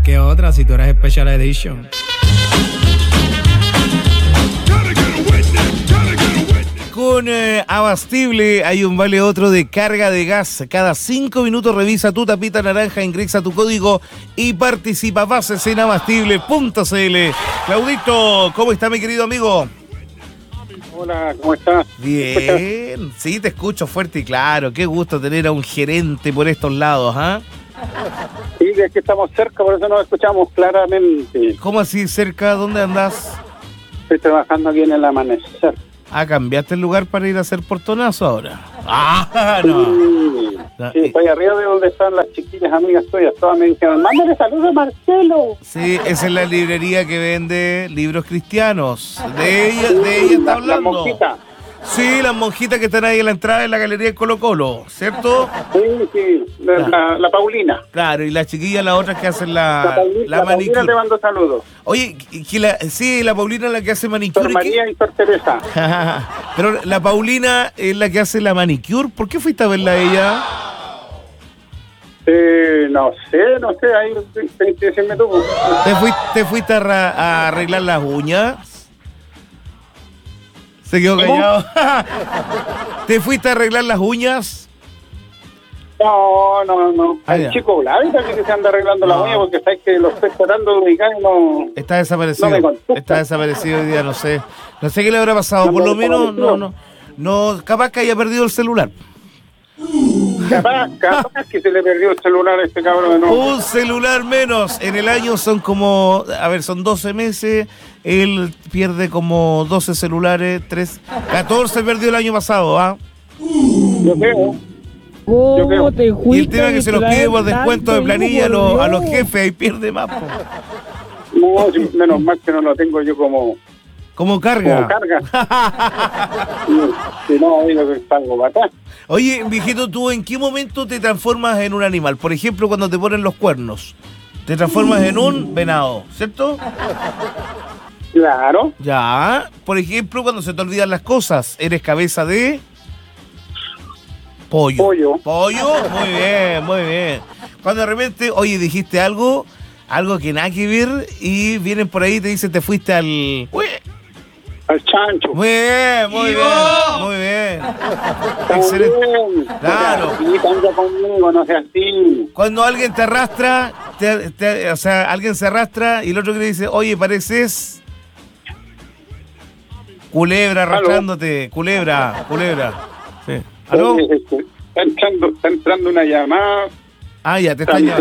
¿Qué otra? Si tú eres Special Edition. Con Abastible hay un vale otro de carga de gas. Cada 5 minutos revisa tu tapita naranja, ingresa tu código y participa. Bases en abastible.cl. Claudito, ¿cómo está mi querido amigo? Hola, ¿cómo estás? Bien, sí, te escucho fuerte y claro. Qué gusto tener a un gerente por estos lados, ¿ah? Sí, es que estamos cerca, por eso nos escuchamos claramente. ¿Cómo así cerca? ¿Dónde andás? Estoy trabajando aquí en el amanecer. Ah, ¿cambiaste el lugar para ir a hacer portonazo ahora? Ah, no. Sí, estoy arriba de donde están las chiquillas amigas tuyas. Todas me dijeron, mándale saludos a Marcelo. Sí, esa es la librería que vende libros cristianos. De ella está hablando. La monjita. Sí, las monjitas que están ahí en la entrada de la galería de Colo Colo, ¿cierto? Sí, la Paulina. Claro, y las chiquillas, las otras que hacen la Paulina manicure. te mando saludos. Oye, sí, la Paulina es la que hace manicure. Sor María y Sor Teresa. Pero la Paulina es la que hace la manicure. ¿Por qué fuiste a verla a ella? No sé, ahí decirme tú. ¿Te fuiste a arreglar las uñas? Se quedó callado. ¿Te fuiste a arreglar las uñas? No. Ah, El chico Vladi que se anda arreglando la uña porque sabes que lo estoy esperando de ubicar y no... Está desaparecido. No me contesta. Está desaparecido hoy día, no sé. No sé qué le habrá pasado. Por lo menos, no, capaz que haya perdido el celular. Capaz que se le perdió el celular a este cabrón. ¿No? Un celular menos. En el año son como, son 12 meses. Él pierde como 12 celulares, 14 perdió el año pasado, ¿ah? Yo creo. Y el tema es que se los pide por descuento de planilla a los jefes, ahí pierde más. Po. No, menos mal que no lo tengo yo como carga. Si no, digo que salgo para atrás. Oye, viejito, ¿tú en qué momento te transformas en un animal? Por ejemplo, cuando te ponen los cuernos. Te transformas en un venado, ¿cierto? Claro. Ya. Por ejemplo, cuando se te olvidan las cosas, eres cabeza de... Pollo. Muy bien. Cuando de repente, oye, dijiste algo que nada que ver y vienen por ahí y te dicen te fuiste al chancho. Muy bien. Excelente. Claro. Conmigo, no seas así. Cuando alguien te arrastra, alguien se arrastra y el otro que le dice, oye, pareces culebra arrastrándote, culebra. Sí. ¿Aló? Está entrando una llamada. Ah, ya, te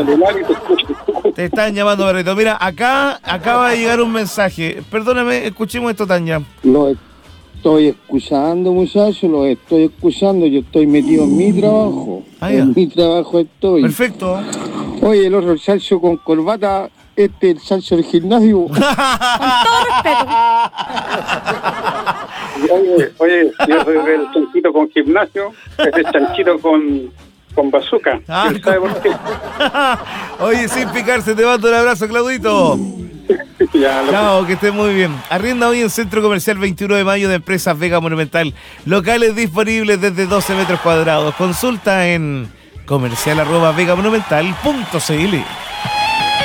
están llamando, perrito. Mira, acá acaba de llegar un mensaje. Perdóname, escuchemos esto, Tania. Lo estoy escuchando, muchachos, yo estoy metido en mi trabajo. En mi trabajo estoy. Perfecto. Oye, el otro chancho con corbata, el chancho del gimnasio. Oye, yo soy el chanchito con gimnasio, este chanchito con bazooka. ¿Quién sabe por qué? Oye, sin picarse, te mando un abrazo, Claudito. Chao, que estés muy bien. Arrienda hoy en Centro Comercial 21 de Mayo de Empresas Vega Monumental. Locales disponibles desde 12 metros cuadrados. Consulta en comercial@vegamonumental.cl.